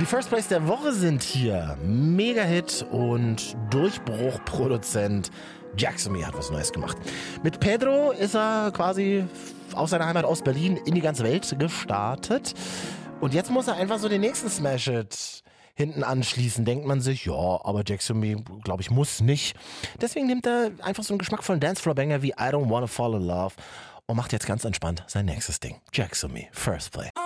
Die First Place der Woche sind hier Mega-Hit und Durchbruchproduzent Jacksomy hat was Neues gemacht. Mit Pedro ist er quasi aus seiner Heimat aus Berlin in die ganze Welt gestartet. Und jetzt muss er einfach so den nächsten Smash-Hit hinten anschließen. Denkt man sich, ja, aber Jacksomy, glaube ich, muss nicht. Deswegen nimmt er einfach so einen geschmackvollen Dancefloor-Banger wie I Don't Wanna Fall in Love und macht jetzt ganz entspannt sein nächstes Ding. Jacksomy, First Play.